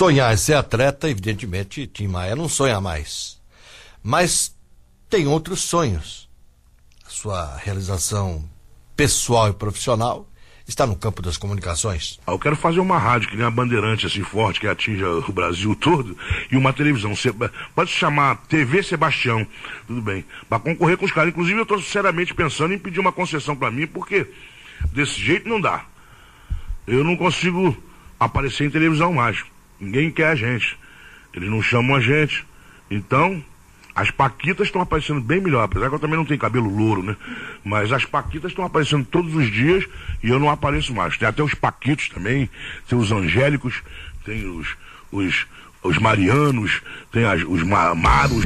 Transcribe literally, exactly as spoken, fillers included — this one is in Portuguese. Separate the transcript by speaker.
Speaker 1: sonhar em ser atleta, evidentemente, Tim Maia não sonha mais. Mas tem outros sonhos. A sua realização pessoal e profissional está no campo das comunicações.
Speaker 2: Eu quero fazer uma rádio que nem a Bandeirante, assim, forte, que atinja o Brasil todo, e uma televisão. Pode se chamar T V Sebastião, tudo bem, para concorrer com os caras. Inclusive, eu estou sinceramente pensando em pedir uma concessão para mim, porque desse jeito não dá. Eu não consigo aparecer em televisão mais. Ninguém quer a gente. Eles não chamam a gente. Então, as paquitas estão aparecendo bem melhor, apesar que eu também não tenho cabelo louro, né? Mas as paquitas estão aparecendo todos os dias e eu não apareço mais. Tem até os paquitos também, tem os angélicos, tem os, os, os marianos, tem as, os maros.